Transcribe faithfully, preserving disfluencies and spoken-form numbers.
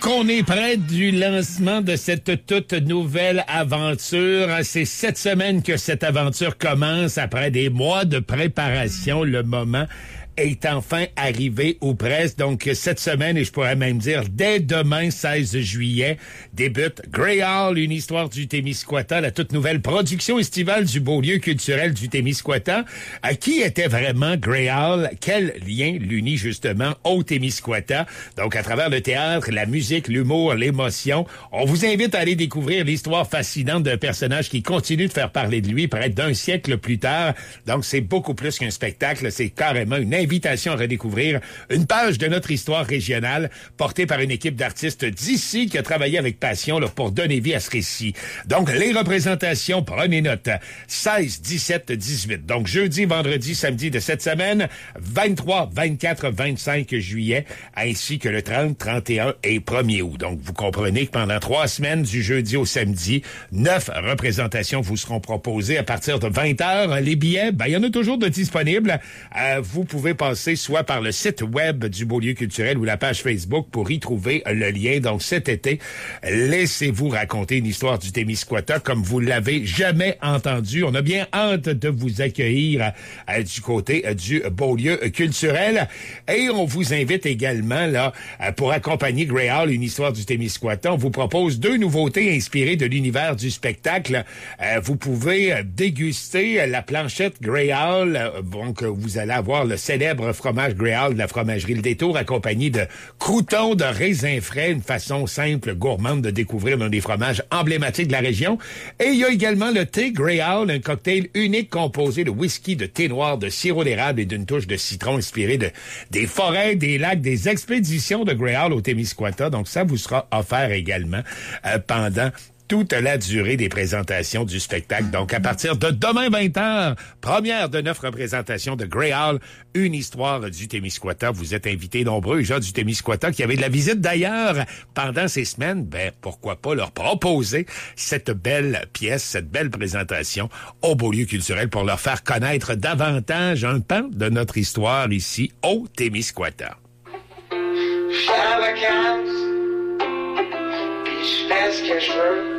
Donc, on est près du lancement de cette toute nouvelle aventure. C'est cette semaine que cette aventure commence. Après des mois de préparation, le moment est enfin arrivé ou presque. Donc, cette semaine, et je pourrais même dire dès demain, seize juillet, débute Grey Hall, une histoire du Témiscouata, la toute nouvelle production estivale du Beaulieu culturel du Témiscouata. À qui était vraiment Grey Hall? Quel lien l'unit justement au Témiscouata? Donc, à travers le théâtre, la musique, l'humour, l'émotion, on vous invite à aller découvrir l'histoire fascinante d'un personnage qui continue de faire parler de lui près d'un siècle plus tard. Donc, c'est beaucoup plus qu'un spectacle, c'est carrément une invitation à redécouvrir une page de notre histoire régionale portée par une équipe d'artistes d'ici qui a travaillé avec passion là, pour donner vie à ce récit. Donc, les représentations, prenez note, seize, dix-sept, dix-huit. Donc, jeudi, vendredi, samedi de cette semaine, vingt-trois, vingt-quatre, vingt-cinq juillet, ainsi que le trente, trente et un et premier août. Donc, vous comprenez que pendant trois semaines, du jeudi au samedi, neuf représentations vous seront proposées à partir de vingt heures. Les billets, ben, il y en a toujours de disponibles. Euh, vous pouvez passer soit par le site web du Beaulieu culturel ou la page Facebook pour y trouver le lien. Donc, cet été, laissez-vous raconter une histoire du Témiscouata comme vous l'avez jamais entendu. On a bien hâte de vous accueillir euh, du côté euh, du Beaulieu culturel. Et on vous invite également, là, euh, pour accompagner Grey Hall, une histoire du Témiscouata, on vous propose deux nouveautés inspirées de l'univers du spectacle. Euh, vous pouvez euh, déguster la planchette Grey Hall. Euh, donc, vous allez avoir le célèbre fromage Grey Hall de la fromagerie Le Détour, accompagné de croûtons de raisins frais, une façon simple, gourmande de découvrir l'un des fromages emblématiques de la région. Et il y a également le thé Grey Hall, un cocktail unique composé de whisky, de thé noir, de sirop d'érable et d'une touche de citron inspiré de des forêts, des lacs, des expéditions de Grey Hall au Témiscouata. Donc, ça vous sera offert également euh, pendant toute la durée des présentations du spectacle. Donc, à partir de demain vingt heures, première de neuf représentations de Grey Hall, une histoire du Témiscouata. Vous êtes invités nombreux, gens du Témiscouata, qui avaient de la visite d'ailleurs pendant ces semaines. Ben, pourquoi pas leur proposer cette belle pièce, cette belle présentation au Beaulieu culturel pour leur faire connaître davantage un pan de notre histoire ici au Témiscouata. Je fais vacances, puis je fais ce que je veux.